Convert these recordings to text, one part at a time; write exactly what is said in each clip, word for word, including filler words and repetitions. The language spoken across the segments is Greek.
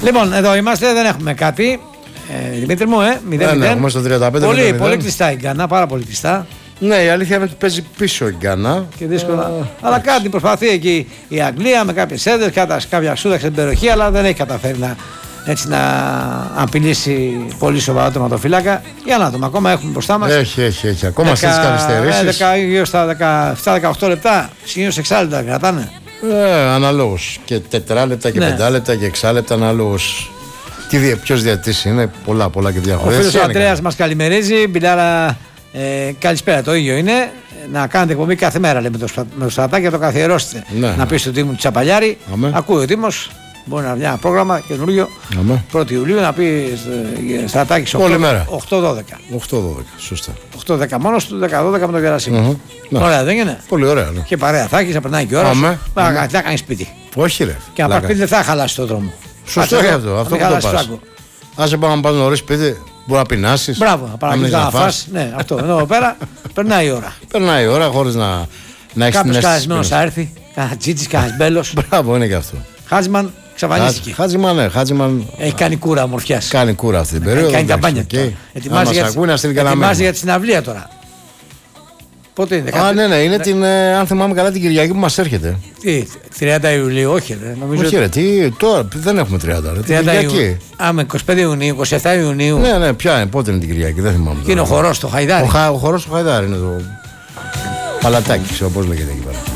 Λοιπόν, εδώ είμαστε, δεν έχουμε κάτι. Ε, Δημήτρη μου, ε, μηδέν μηδέν. Ναι, έχουμε στο τριάντα πέντε. Πολύ, μηδέν μηδέν. πολύ κλειστά η Γκάνα, πάρα πολύ κλειστά. Ναι, η αλήθεια είναι ότι παίζει πίσω η Γκάνα. Και δύσκολα. Ε, αλλά κάτι προσπαθεί εκεί η Αγγλία με κάποιες έδρες, κάποια σούδα στην περιοχή, αλλά δεν έχει καταφέρει να, έτσι, να απειλήσει πολύ σοβαρά το ματοφύλακα. Για να δούμε, ακόμα έχουμε μπροστά μας. Έχει, έχει, έχει. Ακόμα στις καθυστερήσεις. Γύρω στα δεκαεπτά δεκαοκτώ λεπτά, συνήθως έξι λεπτά κρατάνε. Ε, αναλόγως. Και τέσσερα λεπτά και Ναι. πέντε λεπτά και έξι λεπτά αναλόγως. Ποιος διατήσει είναι, πολλά, πολλά και Ο διάφορα. φίλος ο Αντρέας μας καλημερίζει. Μπιλάρα, ε, καλησπέρα, το ίδιο είναι. Να κάνετε εκπομπή κάθε μέρα, λέμε το, με το στρατάκι, να το καθιερώσετε. Ναι, να ναι. πει στον Τίμο του Τσαπαλιάρη. Αμέ. Ακούει ο Τίμος. Μπορεί να βγει ένα πρόγραμμα καινούριο. Αμέ. πρώτη Ιουλίου να πει ε, στρατάκι σε Όλη μέρα. οκτώ δώδεκα. οκτώ δώδεκα, σωστά. οκτώ δέκα μόνος του, δέκα δώδεκα με τον Γερασίμο. Μμμ. Ναι. Ωραία, δεν είναι. Πολύ ωραία, ναι. Και παρέα θα έχεις, να περνάει και η ώρα. Αμέ. Να κάνει σπίτι. Όχι, ρε. Και να πας Πλάκα. σπίτι δεν θα χαλάσει το δρόμο. Σωστό Κάτσε είναι εδώ, αυτό. να Αυτό μην που το χαλάσει πας. άγκο. Άσε πάμε να πας νωρίς σπίτι, μπορεί να πεινάσεις. Μπράβο, να παραγγείλεις να φας. Ναι, αυτό. Ενώ εδώ πέρα περνάει η ώρα. Περνάει η ώρα χωρίς να, να έχεις την Κάποιος αίσθηση. καλεσμένος θα έρθει. Κανένα τζίτζις, κανένας μπέλος. Μπράβο, είναι και αυτό. Χάτζιμαν εξαφανίστηκε. Χάτζιμαν, ναι, Χάτζιμαν Έχει κάνει κούρα ομορφιάς. κάνει κούρα αυτή την περίοδο. Κάνει τα εντάξει, μπάνια οκ. του. Αν Ετοιμάζει μας για τις- ακούει να στείλει κανένα ετοιμάζει μήνυμα. για τη συναυλία τώρα. Πότε είναι, Α, ναι, ναι, είναι την, ε, αν θυμάμαι καλά, την Κυριακή που μας έρχεται. Τι, τριάντα Ιουλίου, όχι ρε. Νομίζω Όχι, ρε, τι, τώρα δεν έχουμε τριάντα, ρε. Την τριάντα Κυριακή. Ιουλίου. Α, με είκοσι πέντε Ιουνίου, είκοσι επτά Ιουνίου. Ναι, ναι, ποια είναι, πότε είναι την Κυριακή, δεν θυμάμαι. Και είναι ο τώρα. χορός στο Ο, Χαϊδάρι. χα, ο χορός του Χαϊδάρι είναι το παλατάκι, ξέρω πώς λέγεται εκεί πέρα.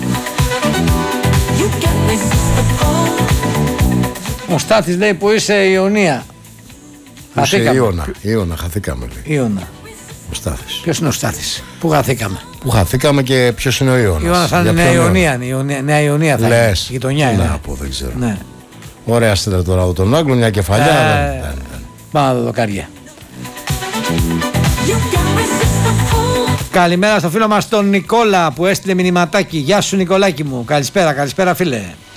Ο Στάθης λέει που είσαι Ιωνία. Είσαι Χαθήκαμε. Ιώνα, Ιώνα, χαθήκαμε λέει. Ιώνα. Ο Στάθης. Ποιος είναι ο Στάθης, που χαθήκαμε. Που χαθήκαμε και ποιος είναι ο Ιώνας. Ιώνα θα είναι Για Νέα ποιον Ιωνία. είναι, Ιωνία- Νέα Ιωνία θα είναι. Λες. Γειτονιά είναι. Να πω, δεν ξέρω. Ναι. Ωραία στέλνε τώρα από τον Άγγλο, μια κεφαλιά. Ε, δεν- δεν- δεν. Πάμε να δω δοκάρια. Καλημέρα στο φίλο μας τον Νικόλα που έστειλε μηνυματάκι. Γεια σου Νικολάκη μου. Καλησπέρα, καλησπέρα φίλε.